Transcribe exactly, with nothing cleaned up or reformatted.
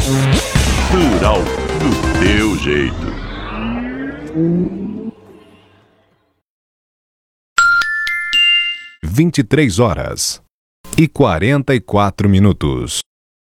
Plural do teu jeito. Vinte e três horas e quarenta e quatro minutos.